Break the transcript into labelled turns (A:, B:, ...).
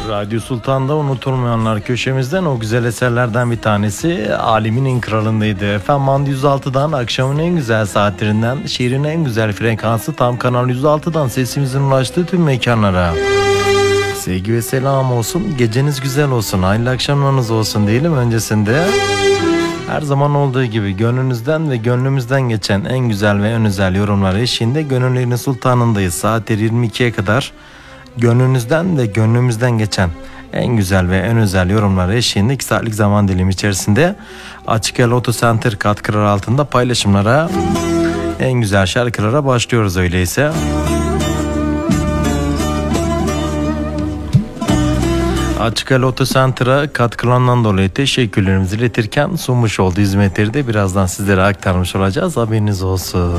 A: Radyo Sultan'da unutulmayanlar köşemizden o güzel eserlerden bir tanesi Alimin en Kralı'ndaydı. Efendim Mand 106'dan akşamın en güzel saatlerinden şehrin en güzel frekansı tam Kanal 106'dan sesimizin ulaştığı tüm mekanlara. Sevgi ve selam olsun, geceniz güzel olsun, hayırlı akşamlarınız olsun diyelim öncesinde. Her zaman olduğu gibi gönlünüzden ve gönlümüzden geçen en güzel ve en özel yorumlar eşliğinde Gönüllerin Sultanı'ndayız. Saatleri 22'ye kadar gönlünüzden ve gönlümüzden geçen en güzel ve en özel yorumlar eşliğinde 2 saatlik zaman dilimi içerisinde Açık El Auto Center katkıları altında paylaşımlara, en güzel şarkılara başlıyoruz öyleyse. Açık El Auto Center'a katkılarından dolayı teşekkürlerimizi iletirken sunmuş olduğu hizmetleri de birazdan sizlere aktarmış olacağız. Haberiniz olsun.